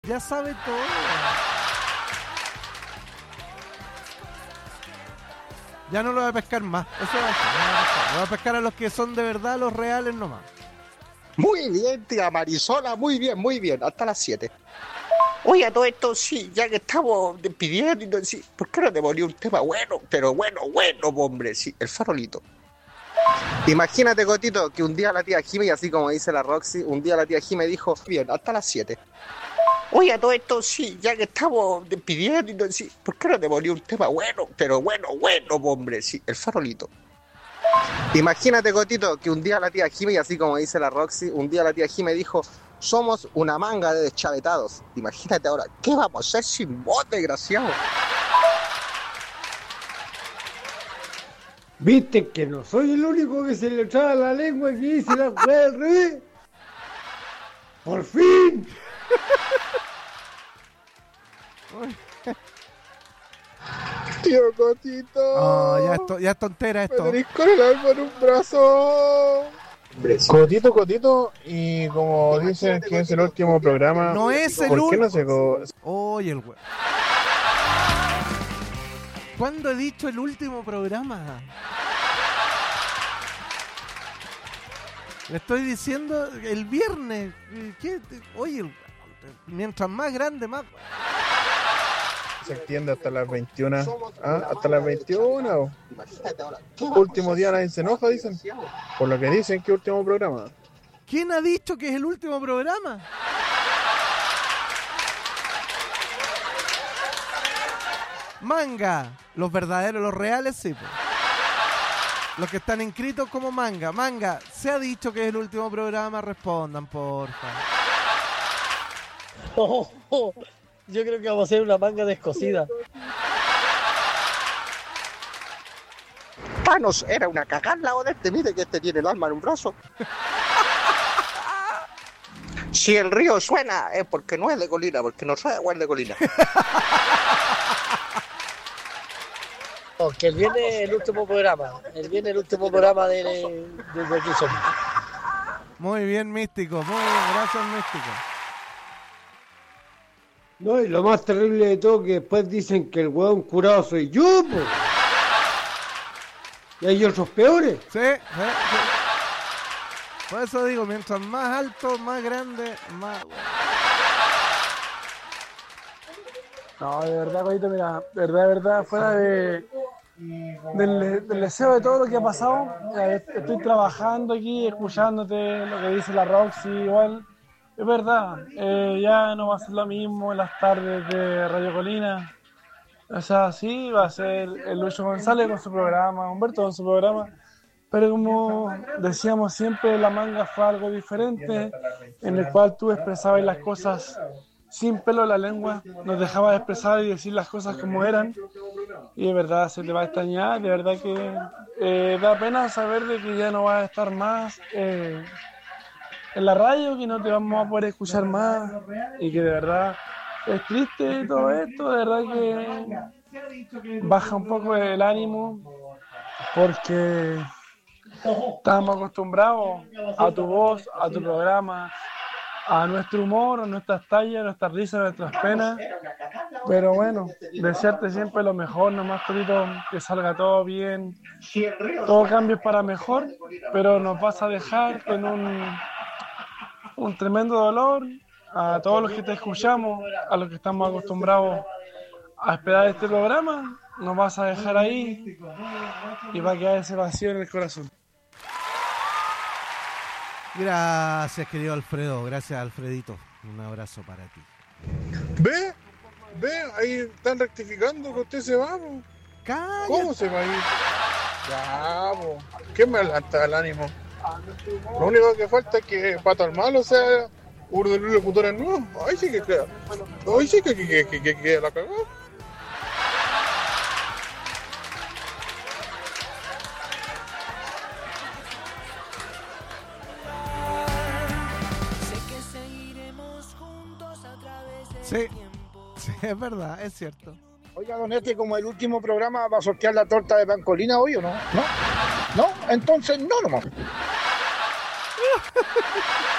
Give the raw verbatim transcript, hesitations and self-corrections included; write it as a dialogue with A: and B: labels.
A: Ya sabe todo. Ya no lo voy a pescar más. Eso va a ser, no voy a pescar. Voy a pescar a los que son de verdad, los reales nomás.
B: Muy bien, tía Marisola, muy bien, muy bien. Hasta las siete. Oye, a todo esto, sí, ya que estamos despidiendo, sí, ¿por qué no te ponía un tema bueno? Pero bueno, bueno, hombre, sí, el farolito. Imagínate, Cotito, que un día la tía Jime, y así como dice la Roxy, un día la tía Jime dijo, bien, hasta las siete. Oye, a todo esto, sí, ya que estamos despidiendo, sí, ¿por qué no te ponía un tema bueno? Pero bueno, bueno, hombre, sí, el farolito. Imagínate, Cotito, que un día la tía Jime, y así como dice la Roxy, un día la tía Jime dijo, somos una manga de deschavetados. Imagínate ahora, ¿qué vamos a hacer sin vos, desgraciado?
C: ¿Viste que no soy el único que se le traba la lengua y que dice la weá al revés? ¡Por fin!
B: Tío Cotito.
A: Oh, ya, esto, ya es tontera esto.
B: Me tenéis con el alma en un brazo.
D: Cotito, Cotito, y como dicen que es el último programa,
A: No es el
D: ¿por qué no se
A: último.
D: co-
A: Oye, el weón. ¿Cuándo he dicho el último programa? Le estoy diciendo el viernes. ¿Qué? Oye, el weón, mientras más grande, más.
D: se extiende hasta las veintiuna? ¿Ah? ¿Hasta las veintiuna? ¿O?
B: Imagínate ahora.
D: Último día nadie se enoja, dicen. Por lo que dicen que último programa.
A: ¿Quién ha dicho que es el último programa? Manga. Los verdaderos, los reales, sí. Pues. Los que están inscritos como manga. Manga, ¿se ha dicho que es el último programa? Respondan, porfa.
E: Oh, oh, yo creo que vamos a hacer una manga descosida.
B: Panos era una cagada o de este, mire que este tiene el alma en un brazo. Si el río suena es porque no es de colina, porque no sabe o es de colina.
E: Oh, que él viene el último programa. Él viene el último programa de, de, de aquí somos.
A: Muy bien, Místico. Muy bien, gracias, Místico.
C: No, y lo más terrible de todo que después dicen que el hueón curado soy yo, po. Y hay otros peores.
A: Sí, sí, sí. Por eso digo, mientras más alto, más grande, más...
F: No, de verdad, Coito, mira, de verdad, de verdad, fuera de, del, del deseo de todo lo que ha pasado, eh, estoy trabajando aquí, escuchándote lo que dice la Roxy, igual, es verdad, eh, ya no va a ser lo mismo en las tardes de Radio Colina, o sea, sí, va a ser el Lucho González con su programa, Humberto con su programa, pero como decíamos siempre, la manga fue algo diferente, en el cual tú expresabas las cosas sin pelo en la lengua, nos dejaba expresar y decir las cosas como eran, y de verdad se te va a extrañar, de verdad que eh, da pena saber de que ya no vas a estar más eh, en la radio, que no te vamos a poder escuchar más, y que de verdad es triste todo esto, de verdad que baja un poco el ánimo, porque estábamos acostumbrados a tu voz, a tu programa, a nuestro humor, a nuestras tallas, a nuestras risas, a nuestras penas. Pero bueno, desearte siempre lo mejor, nomás, Corito, que salga todo bien. Todo cambio es para mejor, pero nos vas a dejar con un, un tremendo dolor a todos los que te escuchamos, a los que estamos acostumbrados a esperar este programa. Nos vas a dejar ahí y va a quedar ese vacío en el corazón.
A: Gracias, querido Alfredo. Gracias, Alfredito. Un abrazo para ti.
D: ¿Ve? ¿Ve? Ahí están rectificando que usted se va, po.
A: Cállate.
D: ¿Cómo se va a ir? Ya, po. ¿Qué me alanta el ánimo? Lo único que falta es que Pato al Malo sea uno de los locutores nuevos. Ahí sí que queda. Ahí sí que, que, que, que, que queda la cagada.
A: Sí, sí, es verdad, es cierto.
G: Oiga, don este, como el último programa va a sortear la torta de Pancolina hoy, ¿o no? ¿No? ¿No? Entonces no nomás.